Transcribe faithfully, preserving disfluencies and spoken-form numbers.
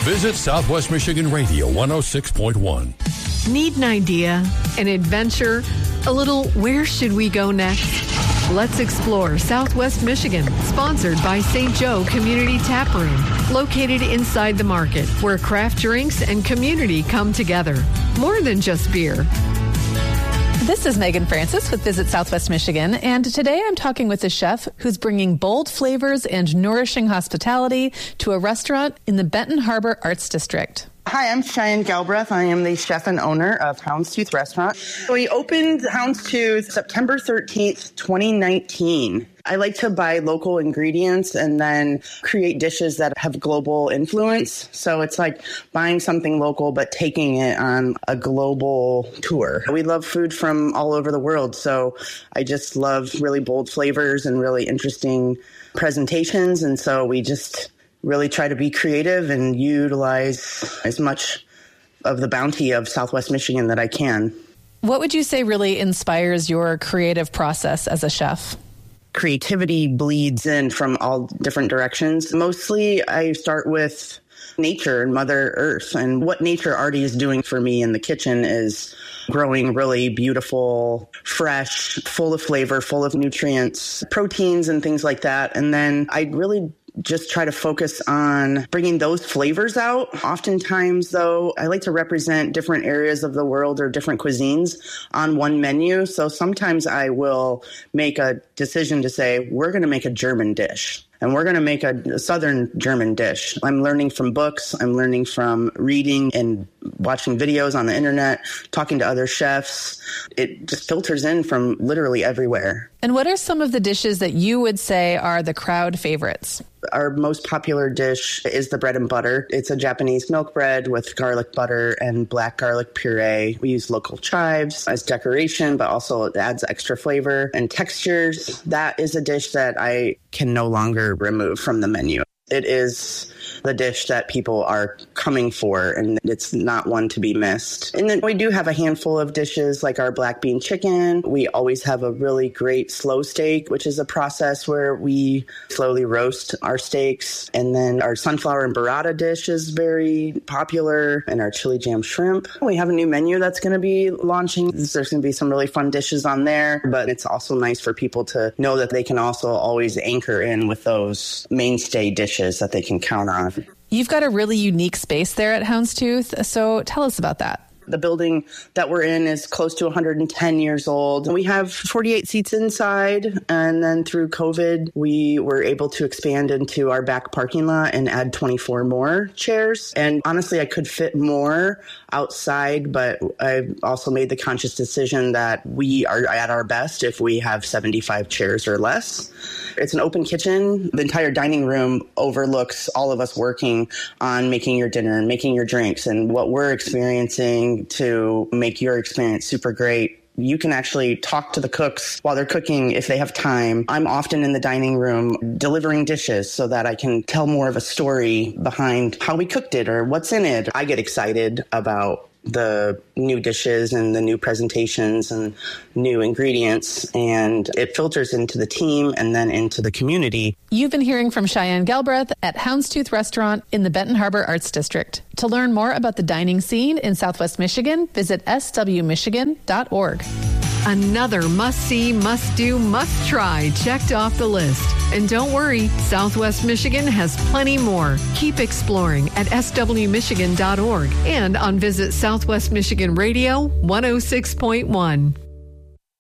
Visit Southwest Michigan Radio one oh six point one. Need an idea, an adventure, a little where should we go next? Let's explore Southwest Michigan, sponsored by Saint Joe Community Tap Room, located inside the market where craft drinks and community come together. More than just beer. This is Megan Francis with Visit Southwest Michigan, and today I'm talking with a chef who's bringing bold flavors and nourishing hospitality to a restaurant in the Benton Harbor Arts District. Hi, I'm Cheyenne Galbraith. I am the chef and owner of Houndstooth Restaurant. We opened Houndstooth September thirteenth, twenty nineteen. I like to buy local ingredients and then create dishes that have global influence. So it's like buying something local but taking it on a global tour. We love food from all over the world, so I just love really bold flavors and really interesting presentations. And so we just really try to be creative and utilize as much of the bounty of Southwest Michigan that I can. What would you say really inspires your creative process as a chef? Creativity bleeds in from all different directions. Mostly I start with nature and Mother Earth, and what nature already is doing for me in the kitchen is growing really beautiful, fresh, full of flavor, full of nutrients, proteins and things like that. And then I really just try to focus on bringing those flavors out. Oftentimes, though, I like to represent different areas of the world or different cuisines on one menu. So sometimes I will make a decision to say, we're going to make a German dish. And we're going to make a, a Southern German dish. I'm learning from books. I'm learning from reading and watching videos on the internet, talking to other chefs. It just filters in from literally everywhere. And what are some of the dishes that you would say are the crowd favorites? Our most popular dish is the bread and butter. It's a Japanese milk bread with garlic butter and black garlic puree. We use local chives as decoration, but also it adds extra flavor and textures. That is a dish that I can no longer remove from the menu. It is the dish that people are coming for, and it's not one to be missed. And then we do have a handful of dishes like our black bean chicken. We always have a really great slow steak, which is a process where we slowly roast our steaks. And then our sunflower and burrata dish is very popular, and our chili jam shrimp. We have a new menu that's going to be launching. There's going to be some really fun dishes on there, but it's also nice for people to know that they can also always anchor in with those mainstay dishes that they can count on. You've got a really unique space there at Houndstooth, so tell us about that. The building that we're in is close to one hundred ten years old. We have forty-eight seats inside, and then through COVID, we were able to expand into our back parking lot and add twenty-four more chairs. And honestly, I could fit more outside, but I've also made the conscious decision that we are at our best if we have seventy-five chairs or less. It's an open kitchen. The entire dining room overlooks all of us working on making your dinner and making your drinks, and what we're experiencing to make your experience super great. You can actually talk to the cooks while they're cooking if they have time. I'm often in the dining room delivering dishes so that I can tell more of a story behind how we cooked it or what's in it. I get excited about the new dishes and the new presentations and new ingredients, and it filters into the team and then into the community. You've been hearing from Cheyenne Galbraith at Houndstooth Restaurant in the Benton Harbor Arts District. To learn more about the dining scene in Southwest Michigan, visit s w michigan dot org. Another must-see, must-do, must-try checked off the list. And don't worry, Southwest Michigan has plenty more. Keep exploring at s w michigan dot org and on Visit Southwest Michigan Radio one oh six point one.